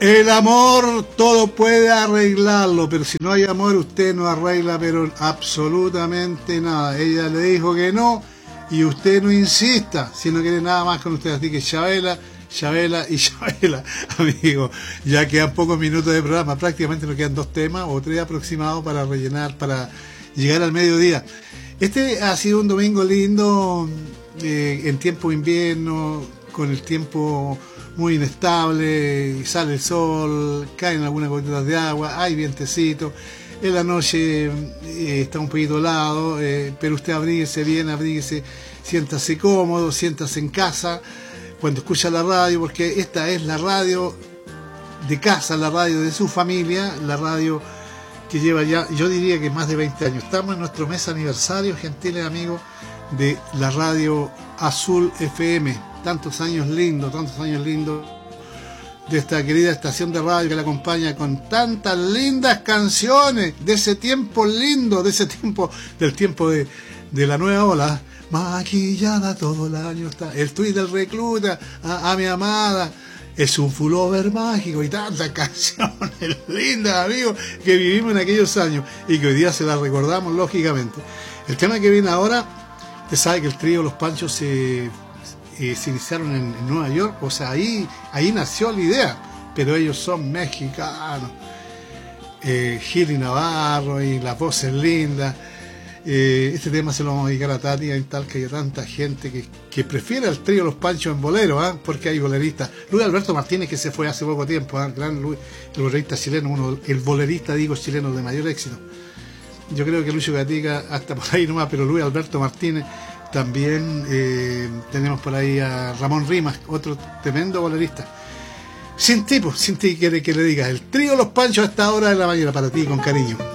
El amor todo puede arreglarlo, pero si no hay amor usted no arregla pero absolutamente nada. Ella le dijo que no y usted no insista si no quiere nada más con usted. Así que Chabela y Chabela, amigo. Ya quedan pocos minutos de programa, prácticamente nos quedan 2 temas o 3 aproximados para rellenar, para llegar al mediodía. Este ha sido un domingo lindo, en tiempo de invierno, con el tiempo muy inestable, sale el sol, caen algunas gotitas de agua, hay vientecito, en la noche está un poquito helado, pero usted abríguese bien, abríguese, siéntase cómodo, siéntase en casa cuando escucha la radio, porque esta es la radio de casa, la radio de su familia, la radio que lleva ya, yo diría que más de 20 años. Estamos en nuestro mes aniversario, gentiles amigos, de la radio Azul FM. Tantos años lindos de esta querida estación de radio que la acompaña con tantas lindas canciones de ese tiempo lindo, de ese tiempo, del tiempo de la nueva ola. Maquillada todo el año está, el tuit del recluta, a mi amada, es un pullover mágico y tantas canciones lindas, amigos, que vivimos en aquellos años y que hoy día se las recordamos, lógicamente. El tema que viene ahora, usted sabe que el trío Los Panchos se iniciaron en Nueva York, o sea, ahí nació la idea, pero ellos son mexicanos. Gil y Navarro y las voces lindas. Este tema se lo vamos a dedicar a Tati, en tal que hay tanta gente que prefiere al trío Los Panchos en bolero, porque hay boleristas. Luis Alberto Martínez, que se fue hace poco tiempo, gran Luis, el bolerista chileno, el bolerista, chileno de mayor éxito. Yo creo que Lucho Gatica hasta por ahí nomás, pero Luis Alberto Martínez también. Tenemos por ahí a Ramón Rimas, otro tremendo bolerista. Sin ti quiere que le digas, el trío Los Panchos a esta hora de la mañana, para ti, con cariño.